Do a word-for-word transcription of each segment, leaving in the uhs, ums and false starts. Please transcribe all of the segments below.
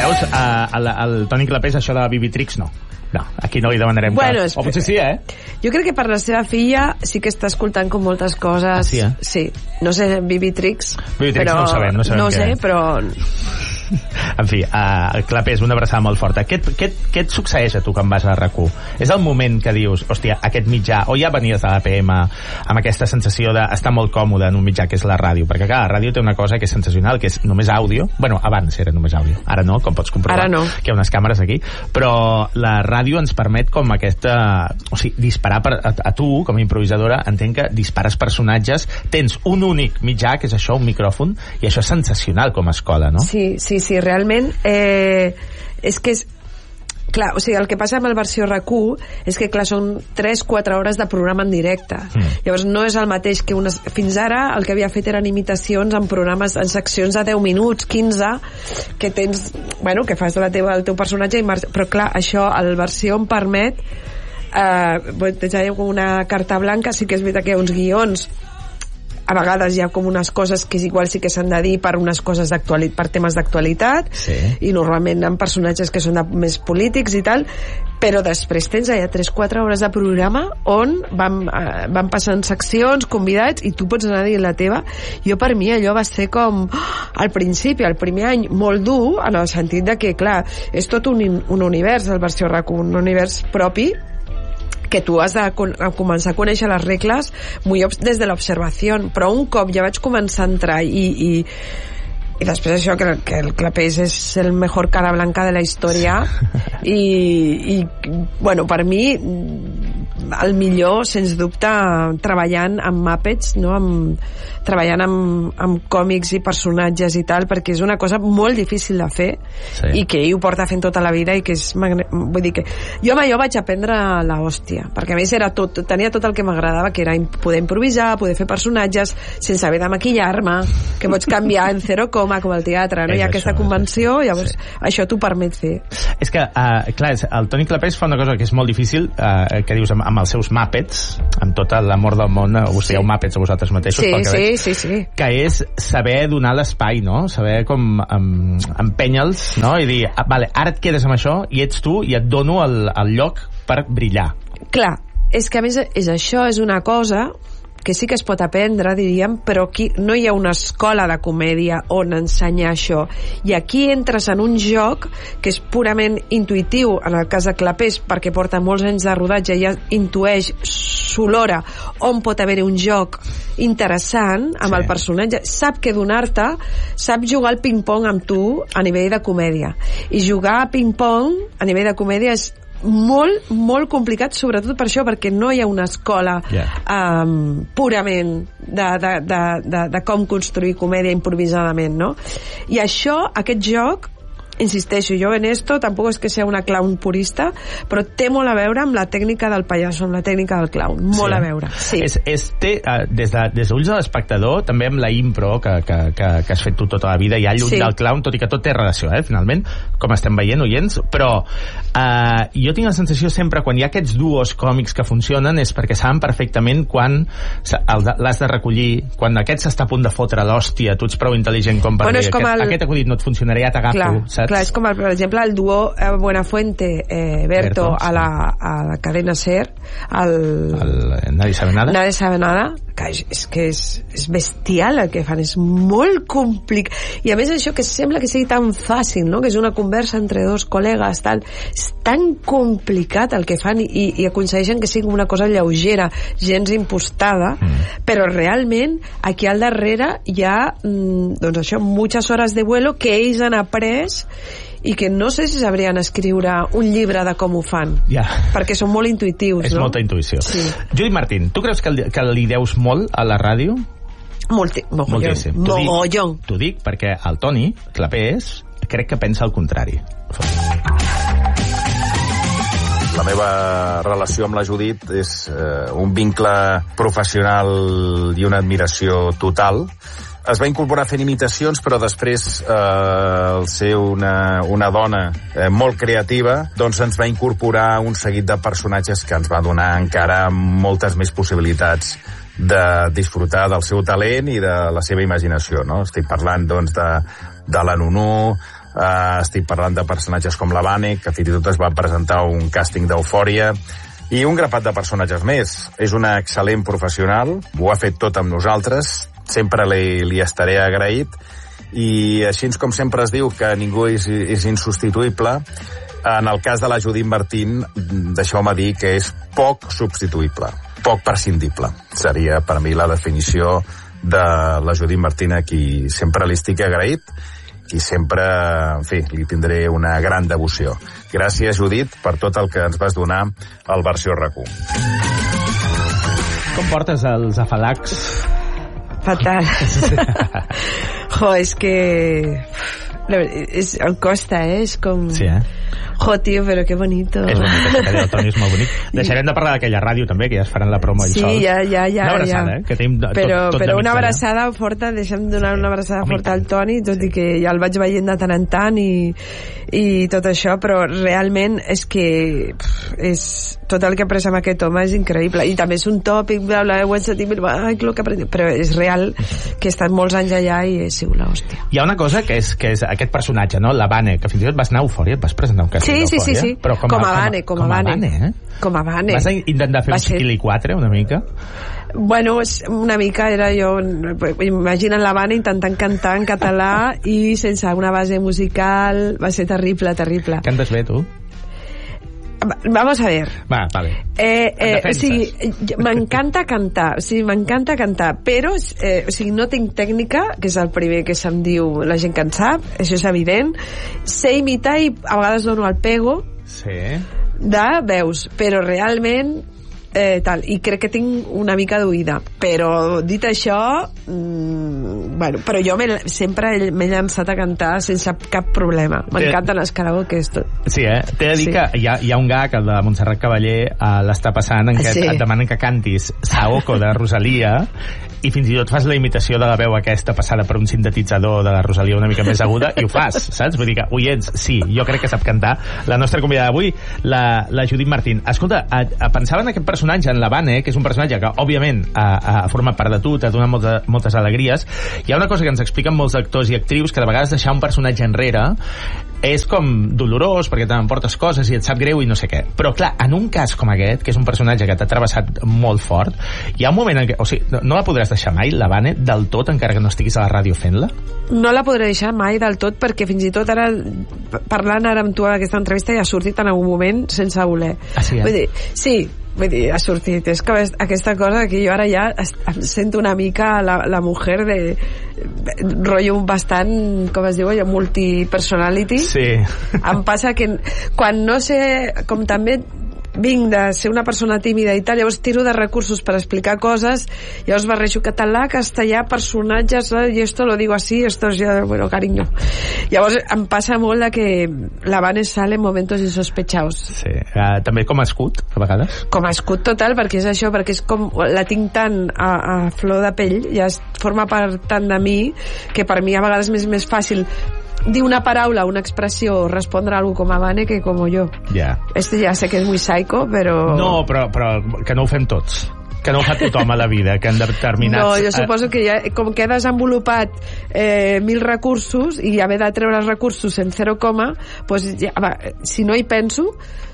Veus, uh, el, el Toni Clapés, això de Bibitrix, no. No, aquí no li demanarem bueno, cap. O potser sí, eh? Jo crec que per la seva filla sí que està escoltant com moltes coses. Ah, sí, eh? Sí. No sé, Bibitrix. Bibitrix però... no ho sabem, no sabem no què. sé, però... En fi, uh, Clapés, una abraçada molt forta. Què, què, què et succeeix a tu quan vas a R A Q? És el moment que dius, hòstia, aquest mitjà, o ja venies de l'A P M amb aquesta sensació d'estar molt còmode en un mitjà que és la ràdio, perquè clar, la ràdio té una cosa que és sensacional, que és només àudio. Bueno, abans era només àudio, ara no, com pots comprovar. Ara no. Que hi ha unes càmeres aquí, però la ràdio ens permet com aquesta... O sigui, disparar per, a, a tu, com a improvisadora, entenc que dispares personatges, tens un únic mitjà, que és això, un micròfon, i això és sensacional com a escola, no? Sí, sí, sí, realment eh, és que és clar, o sigui, el que passa amb el versió R A Q és que, clar, són tres quatre hores de programa en directe. Mm. Llavors no és el mateix que unes... Fins ara el que havia fet eren imitacions en programes, en seccions de deu minuts, quinze, que tens... Bueno, que fas la teva, el teu personatge i mar... Però, clar, això, el versió em permet eh, tens allà com una carta blanca, sí que és veritat que hi ha uns guions, a vegades hi ha com unes coses que igual sí que s'han de dir per unes coses d'actualitat, per temes d'actualitat, sí. I normalment en personatges que són de, més polítics i tal, però després tens allà tres quatre hores de programa on van, eh, van passant seccions, convidats, i tu pots anar a dir la teva. Jo, per mi, allò va ser com al principi, el primer any, molt dur, en el sentit de que, clar, és tot un, un univers, el versió R A Q, un univers propi, que tu has de con- a començar a conèixer les regles muy obs- des de l'observació, però un cop ja vaig començar a entrar i, i, i després això, que, que el Clapés és el mejor cara blanca de la història i, i bueno, per mi el millor, sens dubte, treballant amb Muppets, no? amb, treballant amb, amb còmics i personatges i tal, perquè és una cosa molt difícil de fer, sí. I que ell ho porta fent tota la vida i que és magne... vull dir que jo amb allò vaig aprendre la hòstia, perquè a més era tot, tenia tot el que m'agradava, que era poder improvisar, poder fer personatges sense haver de maquillar-me, que pots canviar en zero coma, com al teatre, no? Hi ha aquesta convenció, llavors sí. Això t'ho permet fer. És que, uh, clar, el Toni Clapés fa una cosa que és molt difícil, uh, que dius amb, amb els seus Muppets, amb tot l'amor del món, us dieu sí. Muppets a vosaltres mateixos, sí, pel que sí, veig, sí, sí. que és saber donar l'espai, no? Saber com um, empènyer-los, no? I dir, ah, vale, ara et quedes amb això i ets tu i et dono el, el lloc per brillar. Clar, és que a més és això, és una cosa que sí que es pot aprendre, diríem, però aquí no hi ha una escola de comèdia on ensenyar això. I aquí entres en un joc que és purament intuïtiu, en el cas de Clapés, perquè porta molts anys de rodatge, ja intueix, s'olora on pot haver-hi un joc interessant amb sí. El personatge, sap què donar-te, sap jugar al ping-pong amb tu a nivell de comèdia. I jugar a ping-pong a nivell de comèdia és molt, molt complicat, sobretot per això, perquè no hi ha una escola yeah. um, purament de, de, de, de, de com construir comèdia improvisadament, no? I això, aquest joc, insisteixo, jo en esto tampoc és que sea una clown purista, però té molt a veure amb la tècnica del pallasso, amb la tècnica del clown, molt sí. A veure sí. és, és, té, uh, des de, des d'ulls de l'espectador, també amb la impro que, que, que, que has fet tu tota la vida, hi ha lluny sí. Del clown, tot i que tot té relació, eh, finalment, com estem veient, oients, però uh, jo tinc la sensació sempre, quan hi ha aquests duos còmics que funcionen, és perquè saben perfectament quan l'has de recollir, quan aquest s'està a punt de fotre l'hòstia, tu ets prou intel·ligent com per bueno, dir, aquest, el... aquest acudit no et funcionarà, ja t'agafo, clar, saps? Clar, és com, el, per exemple, el duo eh, Buenafuente eh, Berto, Berto a, la, a la cadena SER, el, el Nadie sabe nada, Nadie sabe nada, que és, és que és, és bestial el que fan, és molt complicat, i a més això que sembla que sigui tan fàcil, no? Que és una conversa entre dos col·legues, tal, és tan complicat el que fan, i, i aconsegueixen que sigui una cosa lleugera, gens impostada, mm. però realment aquí al darrere hi ha mm, doncs això, muchas horas de vuelo que ells han après i que no sé si sabrien escriure un llibre de com ho fan, yeah. Perquè són molt intuïtius, és no? Molta intuïció. Sí. Judit Martín, tu creus que, que li deus molt a la ràdio? Molti, mogollon. Moltíssim. Mogollon. T'ho dic perquè el Toni Clapés crec que pensa el contrari. La meva relació amb la Judit és eh, un vincle professional i una admiració total. Es va incorporar fent imitacions, però després, eh, al ser una, una dona eh, molt creativa, doncs ens va incorporar un seguit de personatges que ens va donar encara moltes més possibilitats de disfrutar del seu talent i de la seva imaginació, no? Estic parlant, doncs, de, de la Nunú, Uh, estic parlant de personatges com la Vane, que fins i tot es va presentar un càsting d'Eufòria, i un grapat de personatges més. És una excel·lent professional, ho ha fet tot amb nosaltres, sempre li, li estaré agraït, i així com sempre es diu que ningú és, és insubstituïble, en el cas de la Judit Martín, deixeu-me dir que és poc substituïble, poc prescindible. Seria per mi la definició de la Judit Martín, a qui sempre li estic agraït, i sempre, en fi, li tindré una gran devoció. Gràcies, Judit, per tot el que ens vas donar al Versió R Q. Com portes els afalacs? Fatal. Jo, és que... És, em costa, eh? És com... Sí, eh? Jo, tio, però que bonito. És bonic, això que diu el Toni és molt bonic. Deixarem de parlar d'aquella ràdio també, que ja es faran la promo ells sí, sols. Ja, ja, ja. Una abraçada, ja. eh? Que tenim tot, però tot però una d'allà. abraçada forta, deixem de donar sí. una abraçada Home, forta al Toni, tot i que ja el vaig veient de tant en tant i, i tot això, però realment és que pff, és, tot el que ha pres amb aquest home és increïble. I també és un tòpic, bla, bla, ho he sentit, ai, que aprendit. Però és real que he estat molts anys allà i he sigut l'hòstia. Hi ha una cosa que és, que és aquest personatge, no? La Vane, que fins i tot vas anar a Eufòria, et vas presentar un càsting sí, sí, sí, sí. Però com a, com a Vane, com a, com a Vane. Vane, eh? Com a Vane. Vas intentar fer Va un ser... Chiquili quatre, una mica? Bueno, una mica era jo... Imagina't la Vane intentant cantar en català i sense una base musical. Va ser terrible, terrible. Cantes bé, tu? Vamos a ver. Va, vale. Eh, eh, o sigui, m'encanta cantar, o sigui, m'encanta cantar, però eh, o sigui, no tinc tècnica, que és el primer que se'm diu la gent que en sap, això és evident. Sé imitar i a vegades dono el pego sí. de veus, però realment eh, tal, i crec que tinc una mica d'oïda, però dit això mmm, bueno, però jo sempre m'he llançat a cantar sense cap problema, m'encanten els karaokes tot. Sí, eh? T'he de dir sí. que hi ha, hi ha un gag, el de Montserrat Cavaller eh, l'està passant, en què sí. et demanen que cantis Saoko de Rosalia i fins i tot fas la imitació de la veu aquesta passada per un sintetitzador de la Rosalia una mica més aguda i ho fas, saps? Vull dir que, oients, sí, jo crec que sap cantar. La nostra convidada d'avui, la, la Judit Martín. Escolta, a, a, pensava en aquest personatge, en la Vane, que és un personatge que, òbviament, ha, ha format part de tu, t'ha donat molta, moltes alegries. Hi ha una cosa que ens expliquen molts actors i actrius, que de vegades deixar un personatge enrere és com dolorós perquè t'emportes coses i et sap greu i no sé què. Però clar, en un cas com aquest, que és un personatge que t'ha travessat molt fort, hi ha un moment en què, o sigui, no, no la podràs deixar mai, la Vane, del tot, encara que no estiguis a la ràdio fent-la? No la podré deixar mai del tot, perquè fins i tot ara, parlant ara amb tu a aquesta entrevista, ja ha sortit en algun moment sense voler. Ah, sí, eh? Vull dir, sí, vull dir, ha sortit. És que aquesta cosa que jo ara ja em sento una mica la, la mujer de, de rotllo bastant, com es diu, multipersonality. Sí. Em passa que quan no sé, com també vinc de ser una persona tímida i tal, llavors tiro de recursos per explicar coses, llavors barrejo català, castellà, personatges, eh, i esto lo digo así, esto es ya, bueno, cariño. Llavors em passa molt de que la Vane sale en momentos insospechados. Sí. Uh, també com a escut, a vegades? Com a escut total, perquè és això, perquè és com la tinc tant a, a flor de pell, ja es forma part tant de mi, que per mi a vegades és més fàcil dir una paraula, una expressió, respondre a algo com a Vane que com jo. Yeah. Este ja sé que és muy psycho, però... No, però, però que no ho fem tots. Que no ho fa tothom a la vida, que en determinats... No, jo suposo que ja, com que he desenvolupat eh, mil recursos i haver de treure els recursos en zero coma, pues ja, va, si no hi penso,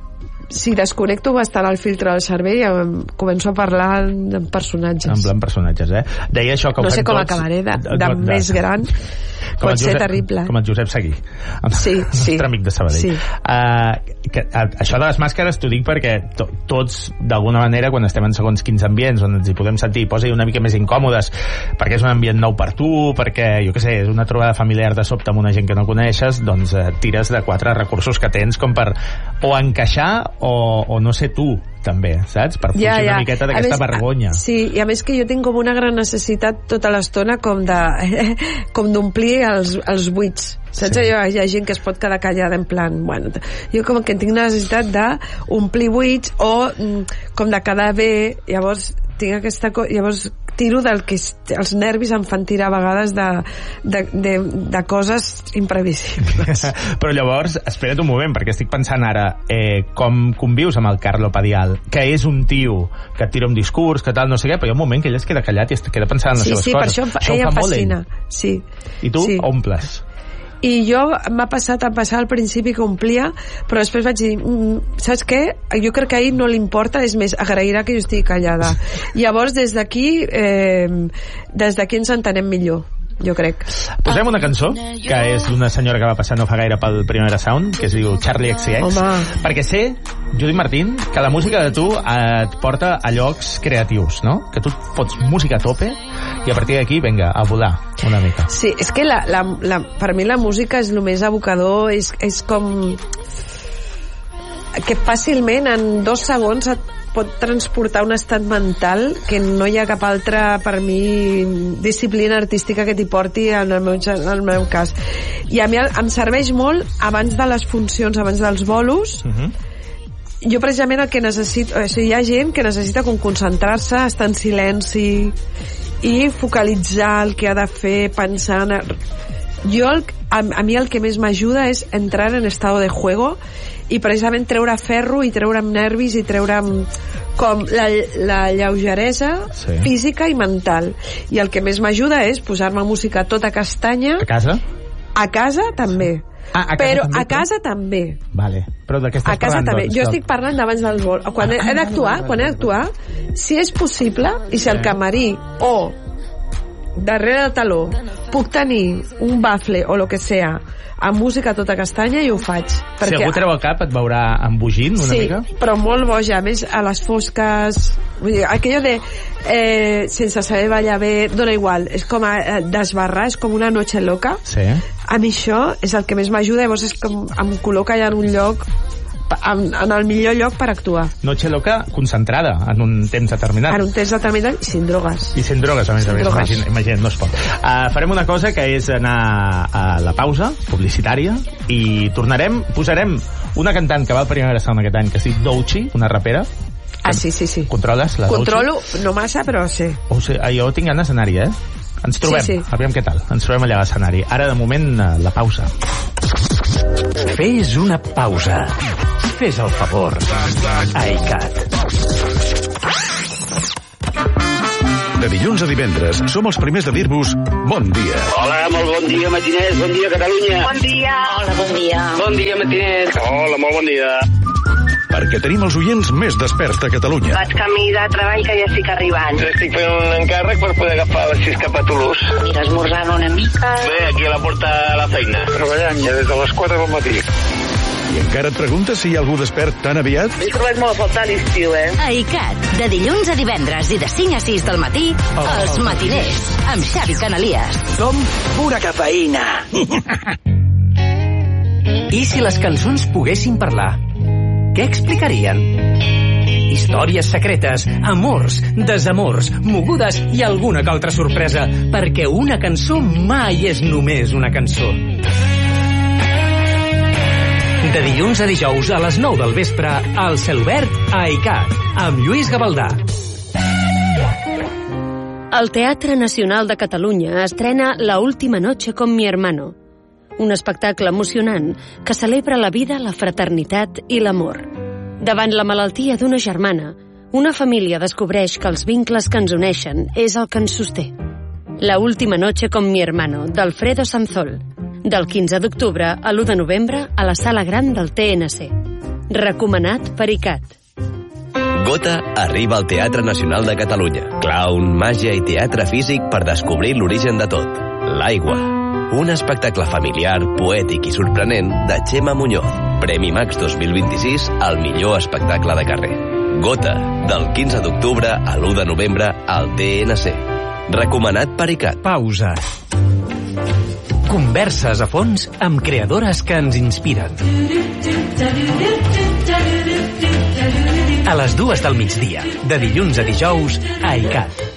si desconnecto bastant el filtre del cervell, em començo a parlar en personatges. En plan personatges, eh? Deia això que ho no sé com tots, acabaré de, de, de més gran. Com pot Josep, ser terrible. Com el Josep Seguí, el sí, sí. nostre amic de Sabadell. Sí. Uh, que, uh, això de les màscares t'ho dic perquè to, tots, d'alguna manera, quan estem en segons quins ambients on ens hi podem sentir, posa-hi una mica més incòmodes, perquè és un ambient nou per tu, perquè, jo què sé, és una trobada familiar de sobte amb una gent que no coneixes, doncs uh, tires de quatre recursos que tens com per o encaixar o, o no ser tu, també, saps? Per fugir ja, ja. una miqueta d'aquesta vergonya. Sí, i a més que jo tinc com una gran necessitat tota l'estona com de com d'omplir els, els buits, saps? Sí. Hi, ha, hi ha gent que es pot quedar callada en plan, bueno, jo com que tinc necessitat d'omplir buits o com de quedar bé, llavors tinc aquesta cosa, llavors tiro del que els nervis em fan tirar a vegades de, de, de, de coses imprevisibles. Però llavors, espera't un moment, perquè estic pensant ara eh, com convius amb el Carlo Padial, que és un tio que et tira un discurs, que tal, no sé què, però hi ha un moment que ell es queda callat i es queda pensant en les sí, seves sí, coses. Sí, per això, això ella em fascina. Sí. I tu sí. omples. i jo m'ha passat a passar al principi que omplia, però després vaig dir mm, saps què? Jo crec que a ell no li importa, és més, agrairà que jo estigui callada. Llavors des d'aquí eh, des d'aquí ens entenem millor, jo crec. Posem una cançó que és d'una senyora que va passar no fa gaire pel Primavera Sound, que es diu Charlie X C X. Home. Perquè sé, Judit Martín, que la música de tu et porta a llocs creatius, no? Que tu fots música a tope i a partir d'aquí, vinga, a volar una mica. Sí, és que la, la, la, per mi la música és el més abocador, és, és com que fàcilment en dos segons et pot transportar un estat mental que no hi ha cap altra, per mi, disciplina artística que t'hi porti en el meu, en el meu cas. I a mi em serveix molt abans de les funcions, abans dels bolos. Uh-huh. Jo precisament el que necessito, o sigui, hi ha gent que necessita com concentrar-se, estar en silenci i focalitzar el que ha de fer, pensar en... Jo, el, a, a mi el que més m'ajuda és entrar en estado de juego i precisament treure ferro i treure'm nervis i treure'm com la, la lleugeresa sí. física i mental. I el que més m'ajuda és posar-me música tota castanya. A casa? A casa també. Ah, a casa però també, a casa però? també. Vale. Però de què estàs a casa parlant? també. Doncs, jo estic parlant d'abans del vol. Quan he, he d'actuar, quan he d'actuar, si és possible, i si el camarí o darrere del taló puc tenir un bafle o lo que sea amb música tota castanya i ho faig perquè... Si algú treu el cap et veurà embogint una sí, mica? Sí, però molt boja, a més a les fosques, vull dir, aquello de eh, sense saber ballar bé, dona igual, és com a, eh, desbarrar, és com una noche loca. Sí. A mi això és el que més m'ajuda, llavors és com em col·loca ja en un lloc, en, en el millor lloc per actuar. Noche loca concentrada en un temps determinat. En un temps determinat i sin drogues. I sin drogues, a més a més. Imagina't, imagina, no es pot. Uh, farem una cosa que és anar a la pausa publicitària i tornarem, posarem una cantant que va al Primavera Sound aquest any que es diu Doechii, una rapera. Ah, sí, sí, sí. Controles la Doechii? Controlo, no massa, però sí. O sigui, jo tinc ganes d'anar-hi, eh? Ens trobem, sí, sí. Aviam què tal. Ens trobem allà a l'escenari. Ara, de moment, la pausa. Fes una pausa. Fes el favor. iCat. De dilluns a divendres som els primers de dir-vos bon dia. Hola, molt bon dia, matiners. Bon dia, Catalunya. Bon dia. Hola, bon dia. Bon dia, matiners. Hola, molt bon dia. Perquè tenim els oients més desperts de Catalunya. Vaig camí de treball que ja estic arribant. Estic fent un encàrrec per poder agafar les sis cap a Toulouse. Mira, esmorzant una mica. Bé, aquí a la porta de la feina. Treballant ja des de les quatre del matí. I encara et preguntes si hi ha algú despert tan aviat? M'he trobat molt a faltar l'estiu, eh? iCat, de dilluns a divendres i de cinc a sis del matí, oh, Els Matiners, amb Xavi Canalies. Som pura cafeïna. I si les cançons poguessin parlar? Què explicarien? Històries secretes, amors, desamors, mogudes i alguna que altra sorpresa, perquè una cançó mai és només una cançó. De dilluns a dijous a les nou del vespre, al Celobert a iCat, amb Lluís Gavaldà. El Teatre Nacional de Catalunya estrena La última noche con mi hermano, un espectacle emocionant que celebra la vida, la fraternitat i l'amor. Davant la malaltia d'una germana, una família descobreix que els vincles que ens uneixen és el que ens sosté. La última noche con mi hermano, d'Alfredo Sanzol, del quinze d'octubre a l'u de novembre a la Sala Gran del T N C. Recomanat per iCat. Gota arriba al Teatre Nacional de Catalunya. Clown, màgia i teatre físic per descobrir l'origen de tot. L'aigua. Un espectacle familiar, poètic i sorprenent de Xema Muñoz. Premi Max dos mil vint-i-sis al millor espectacle de carrer. Gota, del quinze d'octubre a l'u de novembre al T N C. Recomanat per iCat. Pausa. Converses a fons amb creadores que ens inspiren. A les dues del migdia, de dilluns a dijous, a iCat.